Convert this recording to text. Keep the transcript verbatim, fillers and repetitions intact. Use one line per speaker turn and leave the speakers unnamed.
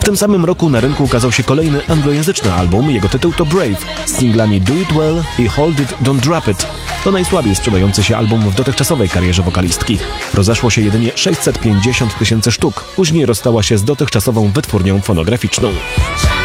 W tym samym roku na rynku ukazał się kolejny anglojęzyczny album, jego tytuł to Brave, z singlami Do It Well i Hold It, Don't Drop It. To najsłabiej sprzedający się album w dotychczasowej karierze wokalistki. Rozeszło się jedynie sześćset pięćdziesiąt tysięcy sztuk. Później rozstała się z dotychczasową wytwórnią fonograficzną.